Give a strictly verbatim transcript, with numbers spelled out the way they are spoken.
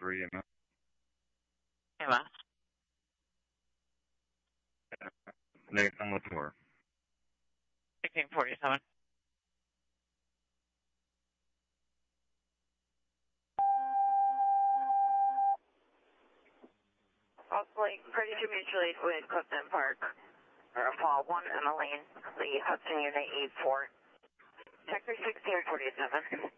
three, you know. Hey, Wes. Nathan Latour. sixteen forty-seven. Lake thirty-two Mutual Aid with Clifton Park. Or Fall one, Emmeline, the Hudson Unit eight four. Check three sixteen forty-seven.